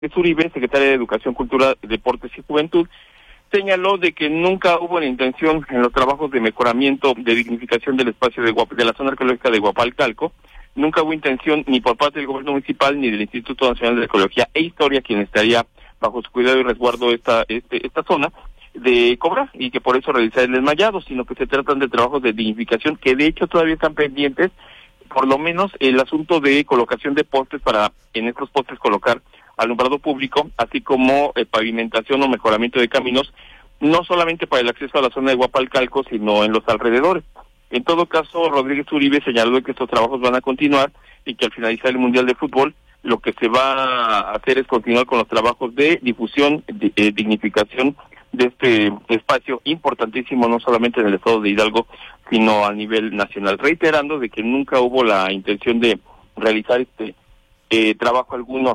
Uribe, secretaria de Educación, Cultura, Deportes y Juventud, señaló de que nunca hubo la intención en los trabajos de mejoramiento, de dignificación del espacio de la zona arqueológica de Huapalcalco, nunca hubo intención ni por parte del gobierno municipal ni del Instituto Nacional de Arqueología e Historia, quien estaría bajo su cuidado y resguardo esta zona, de cobrar y que por eso realizar el desmayado, sino que se tratan de trabajos de dignificación que de hecho todavía están pendientes, por lo menos el asunto de colocación de postes para en estos postes colocar alumbrado público, así como pavimentación o mejoramiento de caminos, no solamente para el acceso a la zona de Huapalcalco, sino en los alrededores. En todo caso, Rodríguez Uribe señaló que estos trabajos van a continuar y que al finalizar el Mundial de Fútbol, lo que se va a hacer es continuar con los trabajos de difusión, dignificación de este espacio importantísimo, no solamente en el estado de Hidalgo, sino a nivel nacional, reiterando de que nunca hubo la intención de realizar trabajo alguno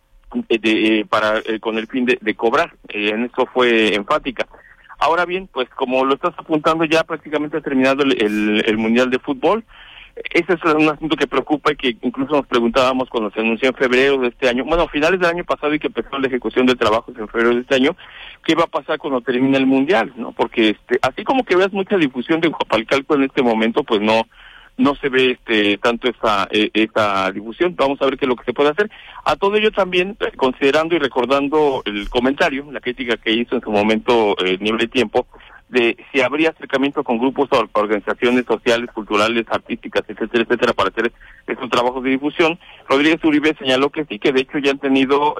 con el fin de cobrar. En eso fue enfática. Ahora bien, pues como lo estás apuntando, ya prácticamente ha terminado el Mundial de Fútbol. Ese es un asunto que preocupa y que incluso nos preguntábamos cuando se anunció en febrero de este año, bueno, a finales del año pasado y que empezó la ejecución de trabajos en febrero de este año, ¿qué va a pasar cuando termine el Mundial? ¿No? Porque así como que veas mucha difusión de Huapalcalco en este momento, pues no se ve tanto esta difusión. Vamos a ver qué es lo que se puede hacer. A todo ello también, considerando y recordando el comentario, la crítica que hizo en su momento Nivel de Tiempo, de si habría acercamiento con grupos o organizaciones sociales, culturales, artísticas, etcétera, etcétera, para hacer estos trabajos de difusión, Rodríguez Uribe señaló que sí, que de hecho ya han tenido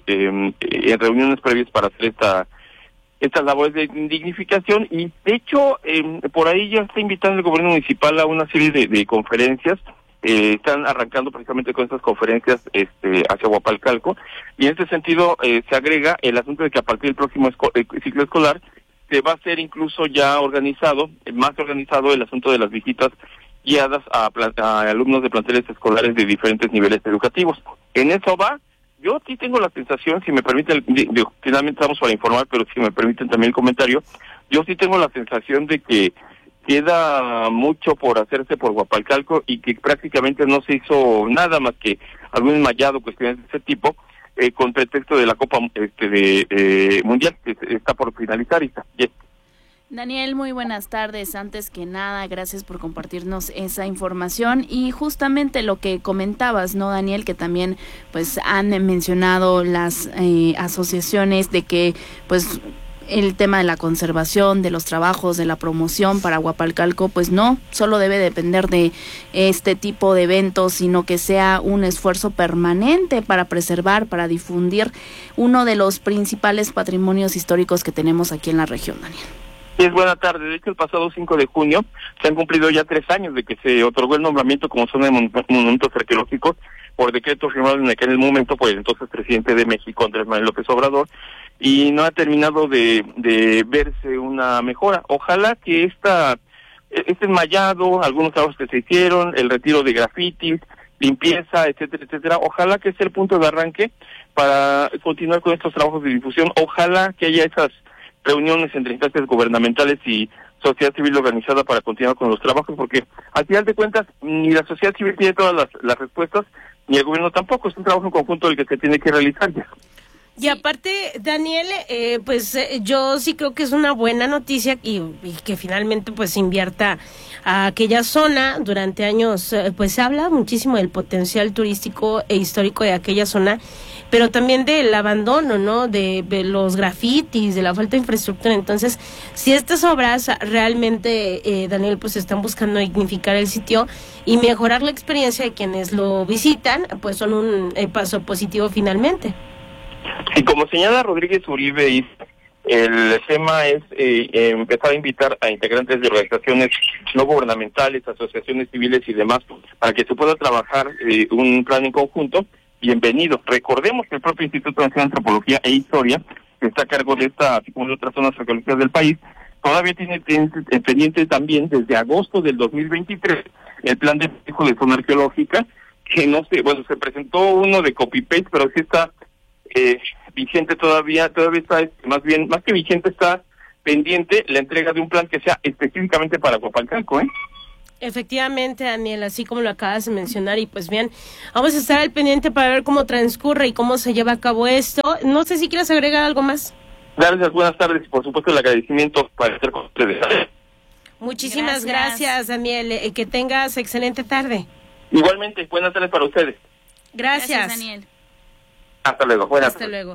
reuniones previas para hacer estas labores de dignificación y de hecho por ahí ya está invitando el gobierno municipal a una serie de conferencias. Están arrancando precisamente con estas conferencias hacia Huapalcalco y en este sentido se agrega el asunto de que a partir del próximo ciclo escolar se va a hacer incluso ya más organizado el asunto de las visitas guiadas a alumnos de planteles escolares de diferentes niveles educativos. En eso va. Yo sí tengo la sensación, si me permiten, finalmente estamos para informar, pero si me permiten también el comentario, yo sí tengo la sensación de que queda mucho por hacerse por Huapalcalco y que prácticamente no se hizo nada más que algún enmayado, cuestiones de ese tipo, con pretexto de la Copa Mundial, que está por finalizar. Daniel, muy buenas tardes. Antes que nada, gracias por compartirnos esa información y justamente lo que comentabas, ¿no, Daniel? Que también pues han mencionado las asociaciones de que pues el tema de la conservación, de los trabajos, de la promoción para Huapalcalco, pues no solo debe depender de este tipo de eventos, sino que sea un esfuerzo permanente para preservar, para difundir uno de los principales patrimonios históricos que tenemos aquí en la región, Daniel. Sí, buena tarde. De hecho, el pasado 5 de junio se han cumplido ya 3 años de que se otorgó el nombramiento como zona de monumentos arqueológicos por decreto firmado en aquel momento por el entonces presidente de México, Andrés Manuel López Obrador, y no ha terminado de verse una mejora. Ojalá que este enmayado, algunos trabajos que se hicieron, el retiro de grafitis, limpieza, etcétera, etcétera, ojalá que sea el punto de arranque para continuar con estos trabajos de difusión. Ojalá que haya esas reuniones entre instancias gubernamentales y sociedad civil organizada para continuar con los trabajos, porque al final de cuentas ni la sociedad civil tiene todas las respuestas, ni el gobierno tampoco. Es un trabajo en conjunto el que se tiene que realizar ya. Y aparte, Daniel, yo sí creo que es una buena noticia y que finalmente pues invierta a aquella zona. Durante años pues se habla muchísimo del potencial turístico e histórico de aquella zona, pero también del abandono, ¿no? De los grafitis, de la falta de infraestructura. Entonces, si estas obras realmente, Daniel, pues están buscando dignificar el sitio y mejorar la experiencia de quienes lo visitan, pues son un paso positivo finalmente. Y como señala Rodríguez Uribe, el tema es empezar a invitar a integrantes de organizaciones no gubernamentales, asociaciones civiles y demás, para que se pueda trabajar un plan en conjunto. Bienvenido. Recordemos que el propio Instituto Nacional de Antropología e Historia, que está a cargo de esta, así como de otras zonas arqueológicas del país, todavía tiene pendiente también desde agosto del 2023 el plan de manejo de zona arqueológica, que no sé, bueno, se presentó uno de copy-paste, pero sí está vigente todavía está, más que vigente, está pendiente la entrega de un plan que sea específicamente para Huapalcalco, Efectivamente, Daniel, así como lo acabas de mencionar, y pues bien, vamos a estar al pendiente para ver cómo transcurre y cómo se lleva a cabo esto. No sé si quieres agregar algo más. Gracias, buenas tardes y por supuesto el agradecimiento para estar con ustedes. Muchísimas gracias, Daniel, que tengas excelente tarde. Igualmente, buenas tardes para ustedes. Gracias Daniel. Hasta luego, buenas tardes. Hasta luego.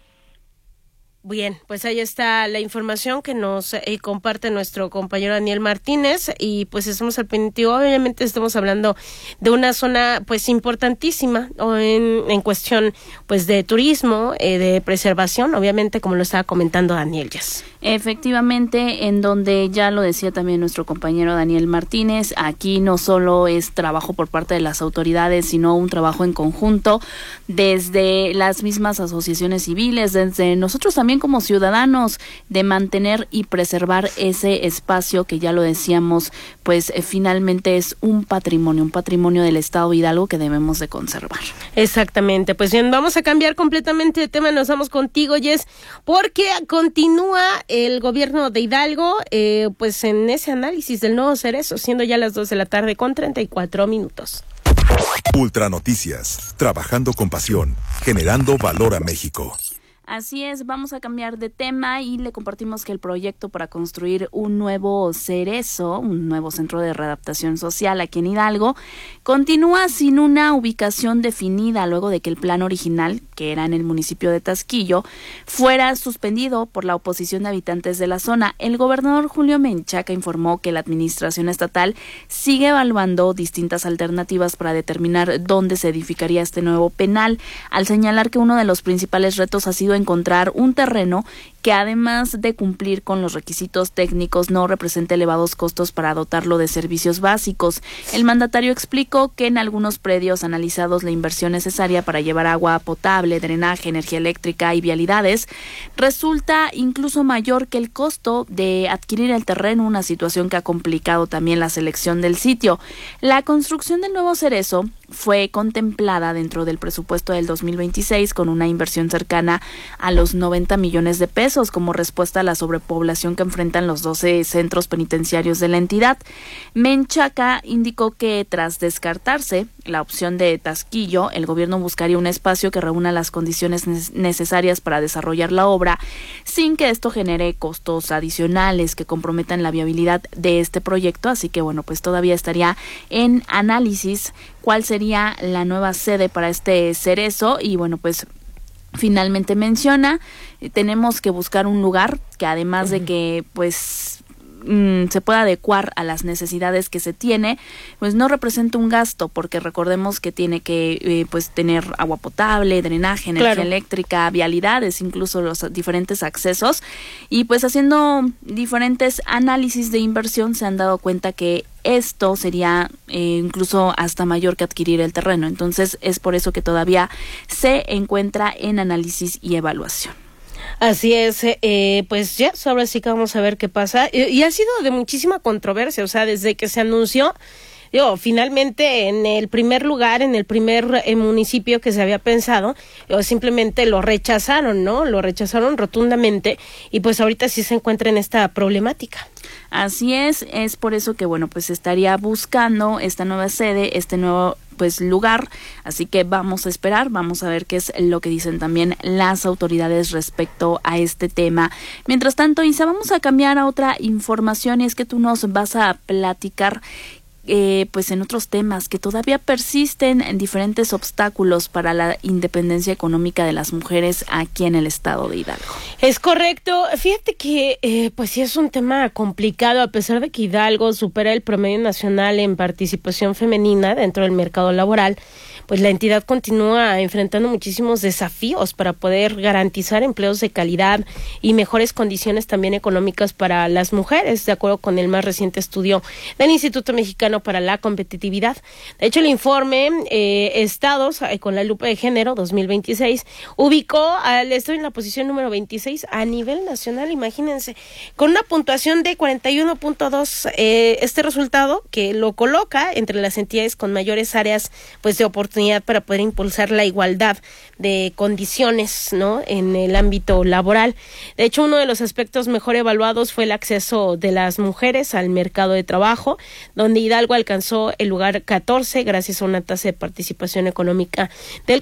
Bien, pues ahí está la información que nos comparte nuestro compañero Daniel Martínez, y pues estamos al pendiente. Obviamente estamos hablando de una zona pues importantísima en cuestión pues de turismo, de preservación, obviamente, como lo estaba comentando Daniel Yas. Efectivamente, en donde ya lo decía también nuestro compañero Daniel Martínez, aquí no solo es trabajo por parte de las autoridades, sino un trabajo en conjunto desde las mismas asociaciones civiles, desde nosotros también como ciudadanos, de mantener y preservar ese espacio que ya lo decíamos, pues finalmente es un patrimonio del Estado de Hidalgo que debemos de conservar. Exactamente, pues bien, vamos a cambiar completamente de tema, nos vamos contigo, Jess, porque continúa el gobierno de Hidalgo pues en ese análisis del nuevo cerezo, siendo ya las 2 de la tarde con 34 minutos. Ultra Noticias, trabajando con pasión, generando valor a México. Así es, vamos a cambiar de tema y le compartimos que el proyecto para construir un nuevo cerezo, un nuevo centro de readaptación social aquí en Hidalgo, continúa sin una ubicación definida luego de que el plan original, que era en el municipio de Tasquillo, fuera suspendido por la oposición de habitantes de la zona. El gobernador Julio Menchaca informó que la administración estatal sigue evaluando distintas alternativas para determinar dónde se edificaría este nuevo penal, al señalar que uno de los principales retos ha sido encontrar un terreno que, además de cumplir con los requisitos técnicos, no represente elevados costos para dotarlo de servicios básicos. El mandatario explicó que en algunos predios analizados la inversión necesaria para llevar agua potable, drenaje, energía eléctrica y vialidades resulta incluso mayor que el costo de adquirir el terreno, una situación que ha complicado también la selección del sitio. La construcción del nuevo cerezo fue contemplada dentro del presupuesto del 2026 con una inversión cercana a los 90 millones de pesos como respuesta a la sobrepoblación que enfrentan los 12 centros penitenciarios de la entidad. Menchaca indicó que tras descartarse la opción de Tasquillo, el gobierno buscaría un espacio que reúna las condiciones necesarias para desarrollar la obra sin que esto genere costos adicionales que comprometan la viabilidad de este proyecto, así que bueno, pues todavía estaría en análisis cuál sería la nueva sede para este cerezo. Y bueno, pues finalmente menciona, tenemos que buscar un lugar que, además de que pues se pueda adecuar a las necesidades que se tiene, pues no representa un gasto, porque recordemos que tiene que pues tener agua potable, drenaje, energía eléctrica, vialidades, incluso los diferentes accesos, y pues haciendo diferentes análisis de inversión se han dado cuenta que esto sería incluso hasta mayor que adquirir el terreno. Entonces es por eso que todavía se encuentra en análisis y evaluación. Así es, pues ya, ahora sí que vamos a ver qué pasa. Y ha sido de muchísima controversia, o sea, desde que se anunció, finalmente en el primer lugar, en el primer municipio que se había pensado, simplemente lo rechazaron, ¿no? Lo rechazaron rotundamente, y pues ahorita sí se encuentra en esta problemática. Así es por eso que bueno, pues estaría buscando esta nueva sede, este nuevo pues lugar, así que vamos a esperar, vamos a ver qué es lo que dicen también las autoridades respecto a este tema. Mientras tanto, Isa, vamos a cambiar a otra información, y es que tú nos vas a platicar pues en otros temas que todavía persisten en diferentes obstáculos para la independencia económica de las mujeres aquí en el estado de Hidalgo. Es correcto. Fíjate que pues sí es un tema complicado, a pesar de que Hidalgo supera el promedio nacional en participación femenina dentro del mercado laboral. Pues la entidad continúa enfrentando muchísimos desafíos para poder garantizar empleos de calidad y mejores condiciones también económicas para las mujeres, de acuerdo con el más reciente estudio del Instituto Mexicano para la Competitividad. De hecho, el informe Estados con la lupa de género 2026 ubicó al estado en la posición número 26 2016 a nivel nacional, imagínense, con una puntuación de 41.2, este resultado que lo coloca entre las entidades con mayores áreas pues de oportunidad para poder impulsar la igualdad de condiciones, ¿no?, en el ámbito laboral. De hecho, uno de los aspectos mejor evaluados fue el acceso de las mujeres al mercado de trabajo, donde Hidalgo alcanzó el lugar 14 gracias a una tasa de participación económica del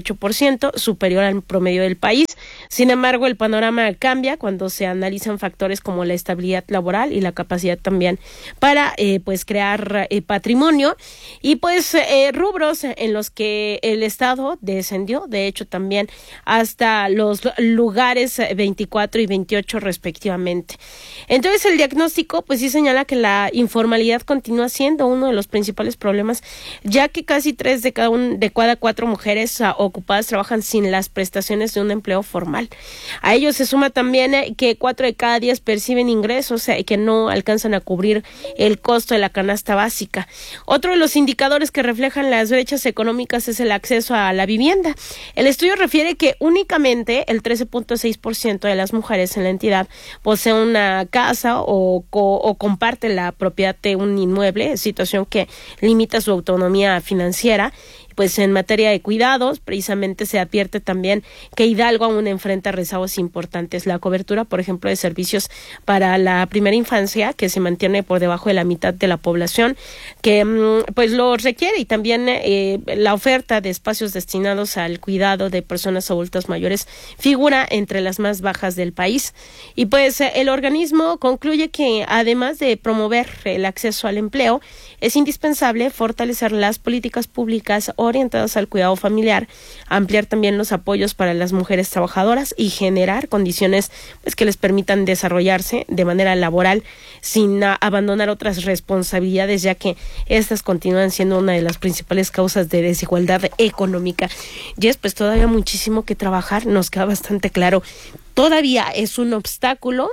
48%, superior al promedio del país. Sin embargo, el panorama cambia cuando se analizan factores como la estabilidad laboral y la capacidad también para pues crear patrimonio y pues rubros en los que el Estado descendió, de hecho también hasta los lugares 24 y 28 respectivamente. Entonces el diagnóstico pues sí señala que la informalidad continúa siendo uno de los principales problemas, ya que casi 3 de cada 4 mujeres ocupadas trabajan sin las prestaciones de un empleo formal. A ello se suma también que 4 de cada 10 perciben ingresos que no alcanzan a cubrir el costo de la canasta básica. Otro de los indicadores que reflejan las brechas económicas es el acceso a la vivienda. El estudio refiere que únicamente el 13.6% de las mujeres en la entidad posee una casa o comparte la propiedad de un inmueble, situación que limita su autonomía financiera. Pues en materia de cuidados, precisamente se advierte también que Hidalgo aún enfrenta rezagos importantes. La cobertura, por ejemplo, de servicios para la primera infancia, que se mantiene por debajo de la mitad de la población, que pues lo requiere, y también la oferta de espacios destinados al cuidado de personas adultas mayores figura entre las más bajas del país. Y pues el organismo concluye que además de promover el acceso al empleo, es indispensable fortalecer las políticas públicas orientadas al cuidado familiar, ampliar también los apoyos para las mujeres trabajadoras y generar condiciones pues que les permitan desarrollarse de manera laboral sin abandonar otras responsabilidades, ya que estas continúan siendo una de las principales causas de desigualdad económica. Y es pues todavía muchísimo que trabajar, nos queda bastante claro. Todavía es un obstáculo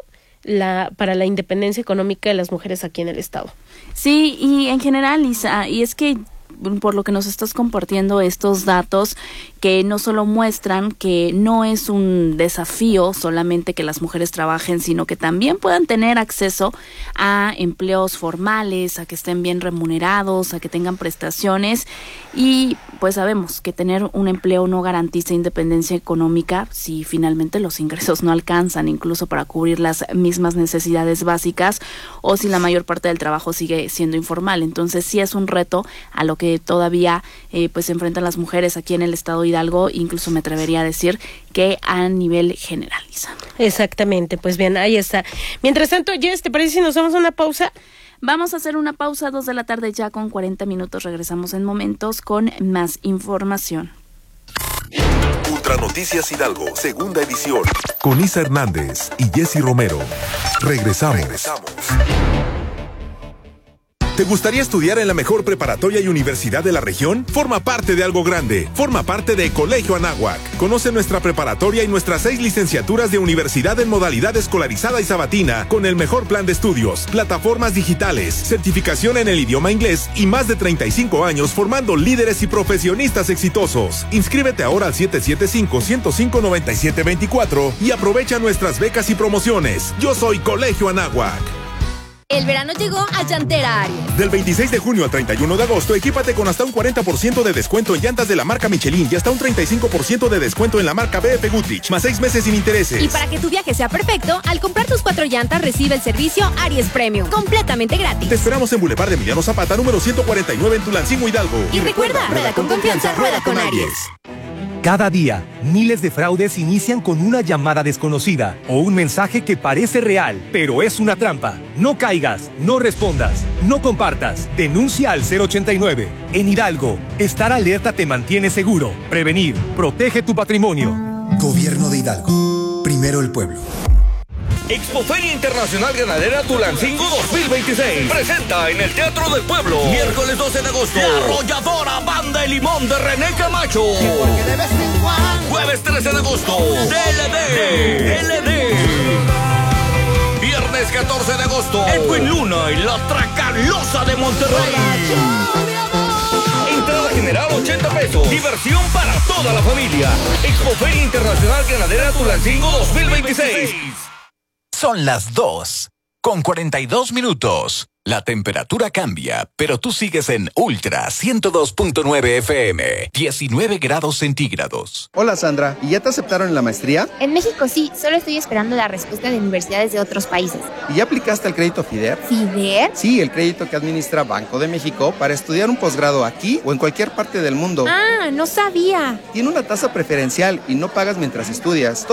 para la independencia económica de las mujeres aquí en el estado. Sí, y en general, Lisa, y es que por lo que nos estás compartiendo estos datos que no solo muestran que no es un desafío solamente que las mujeres trabajen, sino que también puedan tener acceso a empleos formales, a que estén bien remunerados, a que tengan prestaciones, y pues sabemos que tener un empleo no garantiza independencia económica si finalmente los ingresos no alcanzan incluso para cubrir las mismas necesidades básicas o si la mayor parte del trabajo sigue siendo informal. Entonces sí es un reto a lo que todavía pues se enfrentan las mujeres aquí en el estado de Hidalgo, incluso me atrevería a decir que a nivel general, Lisa. Exactamente, pues bien, ahí está. Mientras tanto, Jess, ¿te parece si nos damos una pausa? Vamos a hacer una pausa, 2 de la tarde ya con 40 minutos. Regresamos en momentos con más información. Ultra Noticias Hidalgo, segunda edición. Con Isa Hernández y Jessy Romero. Regresamos. ¿Te gustaría estudiar en la mejor preparatoria y universidad de la región? Forma parte de algo grande. Forma parte de Colegio Anáhuac. Conoce nuestra preparatoria y nuestras 6 licenciaturas de universidad en modalidad escolarizada y sabatina, con el mejor plan de estudios, plataformas digitales, certificación en el idioma inglés y más de 35 años formando líderes y profesionistas exitosos. Inscríbete ahora al 775-105-9724 y aprovecha nuestras becas y promociones. Yo soy Colegio Anáhuac. El verano llegó a Llantera Aries. Del 26 de junio al 31 de agosto, equípate con hasta un 40% de descuento en llantas de la marca Michelin y hasta un 35% de descuento en la marca BF Goodrich, más 6 meses sin intereses. Y para que tu viaje sea perfecto, al comprar tus 4 llantas, recibe el servicio Aries Premium, completamente gratis. Te esperamos en Boulevard de Emiliano Zapata, número 149 en Tulancingo, Hidalgo. Y recuerda, rueda con confianza, rueda con Aries. Cada día, miles de fraudes inician con una llamada desconocida o un mensaje que parece real, pero es una trampa. No caigas, no respondas, no compartas. Denuncia al 089. En Hidalgo, estar alerta te mantiene seguro. Prevenir, protege tu patrimonio. Gobierno de Hidalgo. Primero el pueblo. Expoferia Internacional Ganadera Tulancingo 2026. Presenta en el Teatro del Pueblo. Miércoles 12 de agosto. La arrolladora Banda de Limón de René Camacho. Jueves 13 de agosto. LD. Viernes 14 de agosto. Edwin Luna y la Tracalosa de Monterrey. Entrada general 80 pesos. Diversión para toda la familia. Expoferia Internacional Ganadera Tulancingo 2026. Son las 2:42. La temperatura cambia, pero tú sigues en Ultra 102.9 FM, 19 grados centígrados. Hola Sandra, ¿y ya te aceptaron en la maestría? En México sí, solo estoy esperando la respuesta de universidades de otros países. ¿Y ya aplicaste al crédito FIDER? ¿FIDER? Sí, el crédito que administra Banco de México para estudiar un posgrado aquí o en cualquier parte del mundo. Ah, no sabía. Tiene una tasa preferencial y no pagas mientras estudias.